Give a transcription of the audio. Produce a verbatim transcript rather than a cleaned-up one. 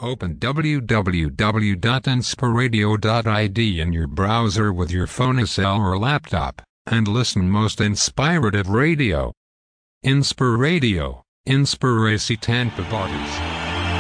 Open w w w dot inspiradio dot I D in your browser with your phone, cell or laptop, and listen most inspirative radio. Inspiradio, Inspiracy Tampa Bodies.